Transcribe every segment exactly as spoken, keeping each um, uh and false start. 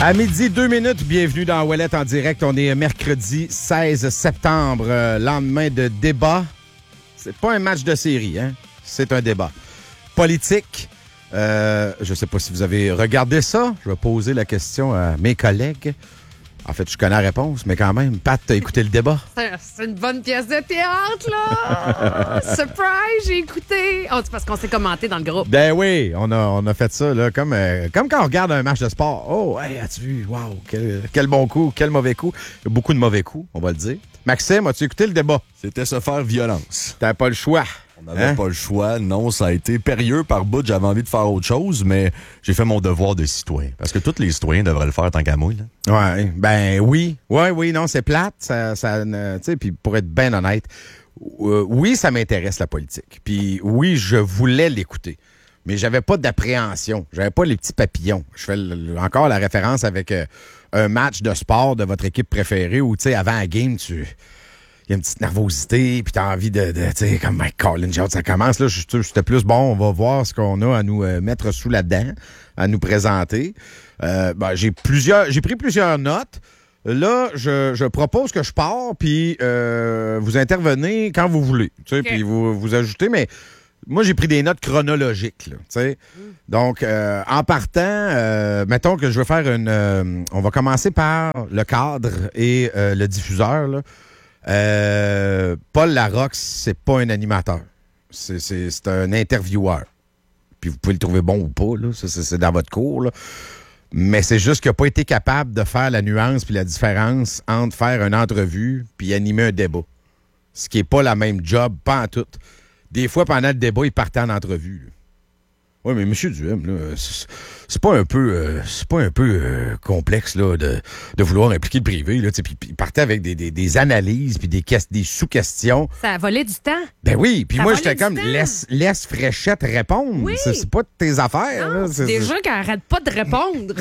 À midi, deux minutes, bienvenue dans Ouellette en direct. On est mercredi seize septembre, euh, lendemain de débat. C'est pas un match de série, hein? C'est un débat politique. Euh, je sais pas si vous avez regardé ça. Je vais poser la question à mes collègues. En fait, je connais la réponse, mais quand même, Pat, t'as écouté le débat? C'est une bonne pièce de théâtre, là! Surprise, j'ai écouté! Oh, c'est parce qu'on s'est commenté dans le groupe. Ben oui, on a, on a fait ça, là, comme, euh, comme quand on regarde un match de sport. Oh, hey, as-tu vu? Wow, quel, quel bon coup, quel mauvais coup. Il y a beaucoup de mauvais coups, on va le dire. Maxime, as-tu écouté le débat? C'était se faire violence. T'as pas le choix. On n'avait hein? pas le choix. Non, ça a été périlleux par bout. J'avais envie de faire autre chose, mais j'ai fait mon devoir de citoyen. Parce que tous les citoyens devraient le faire tant qu'à moi. Là. Ouais, ben oui. Ouais, oui, non, c'est plate. Ça, ça, tu sais, puis pour être bien honnête, euh, oui, ça m'intéresse la politique. Puis oui, je voulais l'écouter. Mais j'avais pas d'appréhension. J'avais pas les petits papillons. Je fais le, encore la référence avec euh, un match de sport de votre équipe préférée où, tu sais, avant la game, tu... Il y a une petite nervosité, puis t'as envie de, de tu sais, comme Mike Collins, j'ai hâte que ça commence. Là, c'était plus bon, on va voir ce qu'on a à nous euh, mettre sous la dent, à nous présenter. Euh, ben, j'ai plusieurs, j'ai pris plusieurs notes. Là, je, je propose que je pars, puis euh, vous intervenez quand vous voulez, tu sais, okay. Puis vous, vous ajoutez, mais moi, j'ai pris des notes chronologiques, là, tu sais. Mm. Donc, euh, en partant, euh, mettons que je veux faire une... Euh, on va commencer par le cadre et euh, le diffuseur, là. Euh, Paul Larocque, c'est pas un animateur. C'est, c'est, c'est un intervieweur. Puis vous pouvez le trouver bon ou pas, là. Ça, c'est, c'est dans votre cours, là. Mais c'est juste qu'il n'a pas été capable de faire la nuance puis la différence entre faire une entrevue puis animer un débat. Ce qui n'est pas la même job, pas en tout. Des fois, pendant le débat, il partait en entrevue, là. Oui, mais M. Duhem, là, c'est, c'est pas un peu euh, c'est pas un peu euh, complexe là, de, de vouloir impliquer le privé. Là, puis il partait avec des, des, des analyses puis des, des sous-questions. Ça a volé du temps. Ben oui, puis moi, j'étais comme, laisse, laisse Fréchette répondre. Oui. C'est, c'est pas de tes affaires. Non, là, c'est, des gens qui n'arrêtent pas de répondre.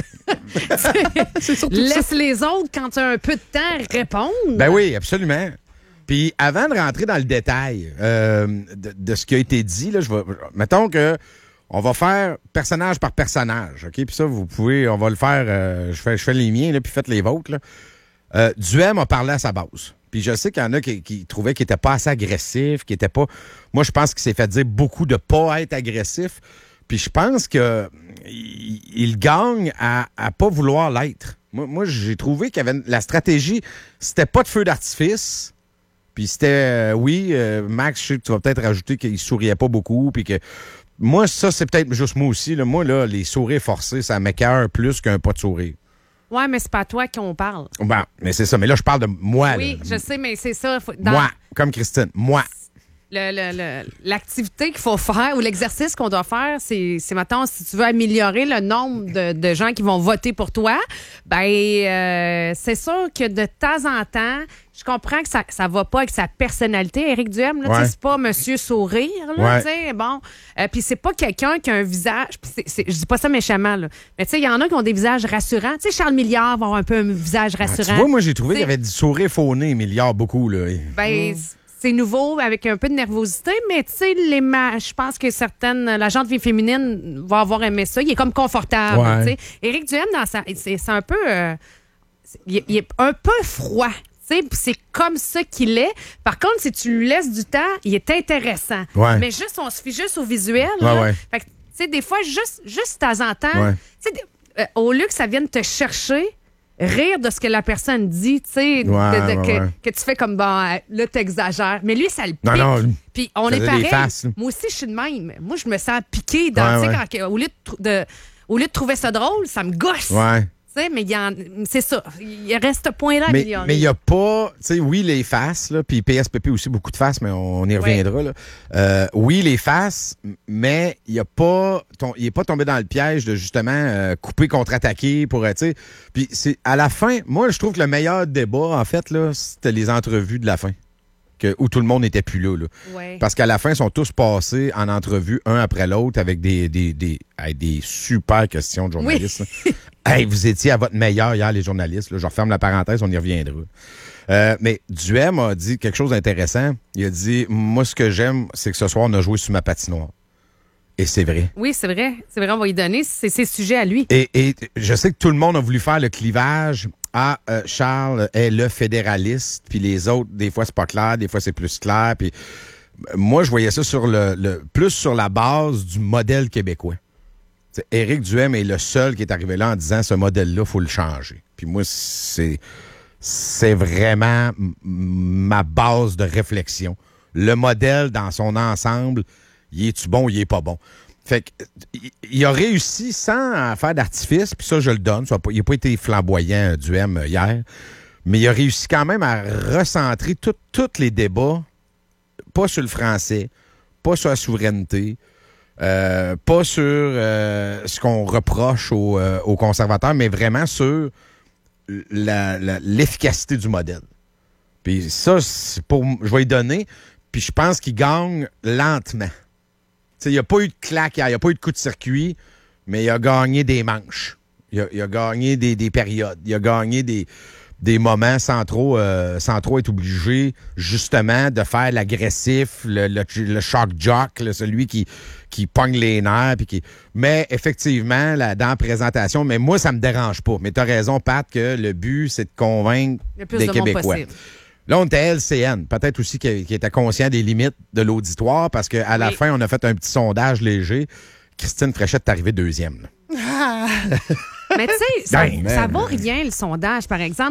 C'est surtout laisse ça. Les autres, quand tu as un peu de temps, répondre. Ben oui, absolument. Puis avant de rentrer dans le détail euh, de, de ce qui a été dit, là, je vais, mettons que on va faire personnage par personnage, OK? Puis ça, vous pouvez, on va le faire, euh, je fais je fais les miens, là, puis faites les vôtres, là. Euh, Duhem a parlé à sa base. Puis je sais qu'il y en a qui, qui trouvaient qu'il était pas assez agressif, qu'il était pas... Moi, je pense qu'il s'est fait dire beaucoup de pas être agressif. Puis je pense que il, il gagne à, à pas vouloir l'être. Moi, moi, j'ai trouvé qu'il y avait... La stratégie, c'était pas de feu d'artifice. Puis c'était... Euh, oui, euh, Max, je sais que tu vas peut-être rajouter qu'il souriait pas beaucoup, puis que... Moi, ça, c'est peut-être juste moi aussi. Là. Moi, là, les sourires forcés, ça m'écoeure plus qu'un pas de sourire. Ouais, mais c'est pas à toi qu'on parle. Bon, mais c'est ça. Mais là, je parle de moi. Oui, là. je sais, mais c'est ça. Faut, dans... Moi, comme Christine. Moi. Le, le, le, l'activité qu'il faut faire ou l'exercice qu'on doit faire, c'est, c'est maintenant, si tu veux améliorer le nombre de, de gens qui vont voter pour toi, ben euh, c'est sûr que de temps en temps, je comprends que ça ça va pas avec sa personnalité. Éric Duhem, là, ouais. C'est pas Monsieur Sourire, là, ouais. T'sais, bon. Euh, puis c'est pas quelqu'un qui a un visage, c'est, c'est, je dis pas ça méchamment, là, mais tu sais, il y en a qui ont des visages rassurants. Tu sais, Charles Milliard va avoir un peu un visage rassurant. Ah, tu vois, moi, j'ai trouvé t'sais, qu'il y avait du sourire fauné, Milliard, beaucoup, là. Ben, mmh. C'est nouveau, avec un peu de nervosité, mais tu sais, les ma- je pense que certaines, la gente féminine va avoir aimé ça. Il est comme confortable, ouais. Tu sais. Éric Duhem, dans sa, c'est, c'est un peu, euh, c'est, il, il est un peu froid. C'est comme ça qu'il est. Par contre, si tu lui laisses du temps, il est intéressant. Ouais. Mais juste, on se fie juste au visuel. Ouais, là. Ouais. Fait que, tu sais, des fois, juste, juste de temps en temps, ouais. euh, au lieu que ça vienne te chercher, rire de ce que la personne dit, tu sais, ouais, ouais, que, ouais. que tu fais comme, bon, là, t'exagères. Mais lui, ça le pique. Non, non, puis on est pareil. Moi aussi, je suis de même. Moi, je me sens piqué dans, ouais, ouais. Quand, au, lieu de, de, au lieu de trouver ça drôle, ça me gosse. Ouais. Tu sais, mais il y en, c'est ça. Il reste ce point-là. Mais il n'y a pas, tu sais, oui, les faces, là, puis P S P P aussi, beaucoup de faces, mais on y reviendra. Ouais. Là. Euh, oui, les faces, mais il n'est pas, pas tombé dans le piège de justement euh, couper, contre-attaquer pour, tu sais. Puis c'est à la fin, moi, je trouve que le meilleur débat, en fait, là, c'était les entrevues de la fin. Que, où tout le monde n'était plus là. là. Ouais. Parce qu'à la fin, ils sont tous passés en entrevue, un après l'autre, avec des, des, des, des, des super questions de journalistes. Oui. Hey, vous étiez à votre meilleur hier, les journalistes. Là. Je referme la parenthèse, on y reviendra. Euh, mais Duhem a dit quelque chose d'intéressant. Il a dit, moi, ce que j'aime, c'est que ce soir, on a joué sur ma patinoire. Et c'est vrai. Oui, c'est vrai. C'est vrai, on va y donner. C'est ses sujets à lui. Et, et je sais que tout le monde a voulu faire le clivage. Ah, euh, Charles est le fédéraliste, puis les autres, des fois, c'est pas clair, des fois, c'est plus clair. Puis moi, je voyais ça sur le, le plus sur la base du modèle québécois. T'sais, Éric Duhem est le seul qui est arrivé là en disant ce modèle-là, il faut le changer. Puis moi, c'est c'est vraiment m- ma base de réflexion. Le modèle dans son ensemble, il est-tu bon ou il est pas bon? Fait que, il a réussi sans faire d'artifice, puis ça, je le donne. Ça a pas, il n'a pas été flamboyant, Duhem, hier, mais il a réussi quand même à recentrer tous les débats, pas sur le français, pas sur la souveraineté, euh, pas sur euh, ce qu'on reproche aux, euh, aux conservateurs, mais vraiment sur la, la, l'efficacité du modèle. Puis ça, c'est pour, je vais lui donner, puis je pense qu'il gagne lentement. Il n'y a pas eu de claque, il n'y a pas eu de coup de circuit, mais il a gagné des manches. Il a, il a gagné des, des périodes. Il a gagné des, des moments sans trop, euh, sans trop être obligé, justement, de faire l'agressif, le, le, le shock jock, là, celui qui, qui pogne les nerfs. Puis qui... Mais effectivement, là, dans la présentation, mais moi, ça me dérange pas. Mais tu as raison, Pat, que le but, c'est de convaincre Le plus des de monde Québécois. possible. Là, on était à L C N. Peut-être aussi qu'il qu'il était conscient des limites de l'auditoire parce qu'à la Oui. fin, on a fait un petit sondage léger. Christine Fréchette est arrivée deuxième. Mais tu sais, ça, Dang, ça man. vaut rien, le sondage, par exemple.